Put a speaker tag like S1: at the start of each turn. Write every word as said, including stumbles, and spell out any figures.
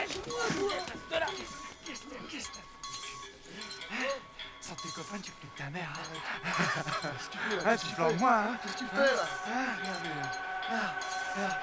S1: Reste là.
S2: Qu'est-ce que qu'est-ce que sans tes copains, tu fais ta mère.
S3: Qu'est-ce que tu fais là?
S2: Ah, tu flanques moi, hein?
S3: Qu'est-ce que tu fais là?
S2: Ah, regarde. Ah, ah.